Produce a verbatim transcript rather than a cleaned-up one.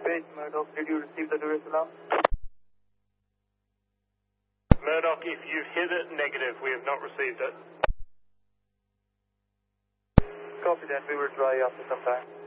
Page, Murdoch, did you receive the duress alarm? Murdoch, if you've hit it, negative. We have not received it. Copy that. We will try after some time.